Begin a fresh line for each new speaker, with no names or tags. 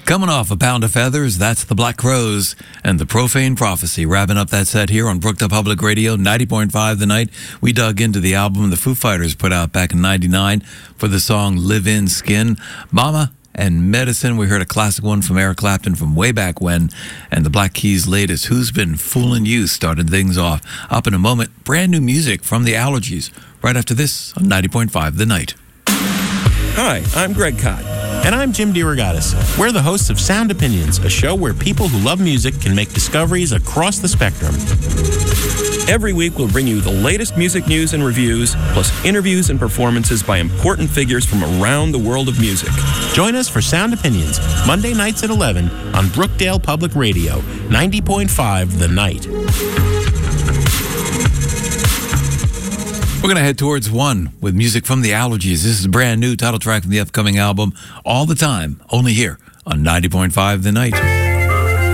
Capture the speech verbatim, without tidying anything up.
Coming off A Pound of Feathers, that's the Black Crowes and the Profane Prophecy. Wrapping up that set here on Brookdale Public Radio, ninety point five The Night. We dug into the album the Foo Fighters put out back in ninety-nine for the song Live In Skin. Mama and Medicine, we heard a classic one from Eric Clapton from way back when. And the Black Keys' latest, Who's Been Foolin' You, started things off. Up in a moment, brand new music from the Allergies. Right after this on ninety point five The Night.
Hi, I'm Greg Kot.
And I'm Jim DeRogatis. We're the hosts of Sound Opinions, a show where people who love music can make discoveries across the spectrum.
Every week, we'll bring you the latest music news and reviews, plus interviews and performances by important figures from around the world of music.
Join us for Sound Opinions, Monday nights at eleven on Brookdale Public Radio, ninety point five The Night.
We're going to head towards one with music from the Allergies. This is a brand new title track from the upcoming album, All the Time, only here on ninety point five The Night.